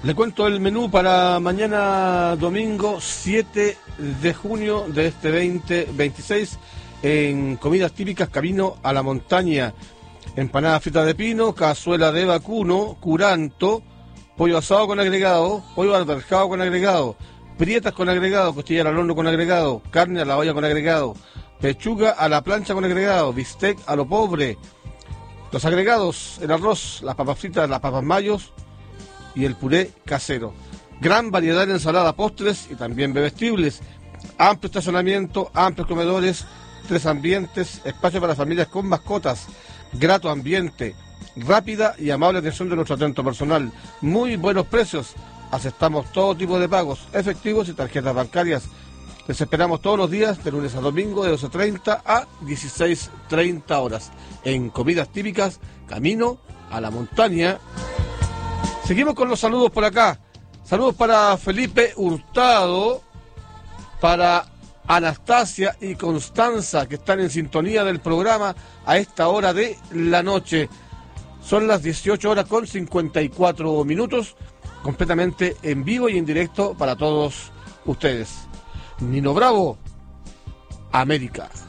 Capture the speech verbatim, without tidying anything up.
Le cuento el menú para mañana domingo siete de junio de este veinte veintiséis en comidas típicas camino a la montaña. Empanada frita de pino, cazuela de vacuno, curanto, pollo asado con agregado, pollo alberjado con agregado, prietas con agregado, costillar al horno con agregado, carne a la olla con agregado, pechuga a la plancha con agregado, bistec a lo pobre. Los agregados, el arroz, las papas fritas, las papas mayos y el puré casero. Gran variedad de ensalada, postres y también bebestibles. Amplio estacionamiento, amplios comedores, tres ambientes, espacio para familias con mascotas, grato ambiente, rápida y amable atención de nuestro atento personal. Muy buenos precios. Aceptamos todo tipo de pagos, efectivos y tarjetas bancarias. Les esperamos todos los días, de lunes a domingo, de doce treinta a dieciséis treinta horas. En comidas típicas, camino a la montaña. Seguimos con los saludos por acá. Saludos para Felipe Hurtado, para Anastasia y Constanza, que están en sintonía del programa a esta hora de la noche. Son las dieciocho horas con cincuenta y cuatro minutos, completamente en vivo y en directo para todos ustedes. Nino Bravo, América.